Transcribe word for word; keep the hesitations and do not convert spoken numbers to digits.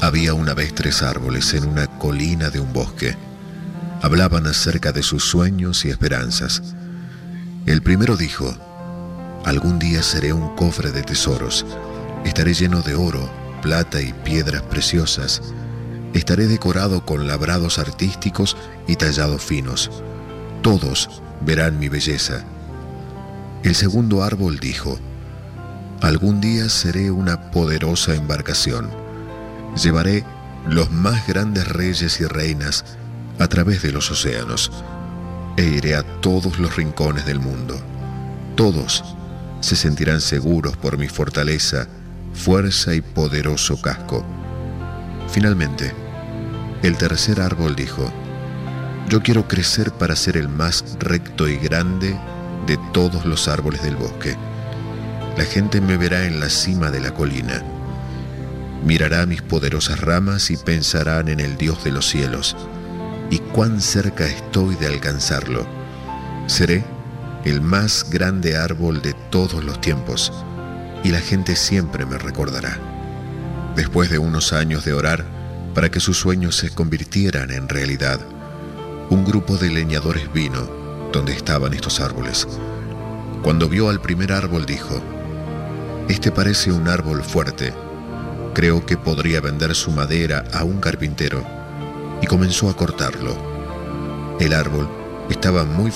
Había una vez tres árboles en una colina de un bosque. Hablaban acerca de sus sueños y esperanzas. El primero dijo: algún día seré un cofre de tesoros. Estaré lleno de oro, plata y piedras preciosas. Estaré decorado con labrados artísticos y tallados finos. Todos verán mi belleza. El segundo árbol dijo: algún día seré una poderosa embarcación. Llevaré los más grandes reyes y reinas a través de los océanos e iré a todos los rincones del mundo. Todos se sentirán seguros por mi fortaleza, fuerza y poderoso casco. Finalmente, el tercer árbol dijo: yo quiero crecer para ser el más recto y grande de todos los árboles del bosque. La gente me verá en la cima de la colina. Mirará mis poderosas ramas y pensarán en el Dios de los cielos y cuán cerca estoy de alcanzarlo. Seré el más grande árbol de todos los tiempos y la gente siempre me recordará. Después de unos años de orar para que sus sueños se convirtieran en realidad, un grupo de leñadores vino donde estaban estos árboles. Cuando vio al primer árbol dijo: este parece un árbol fuerte. Creo que podría vender su madera a un carpintero. Y comenzó a cortarlo. El árbol estaba muy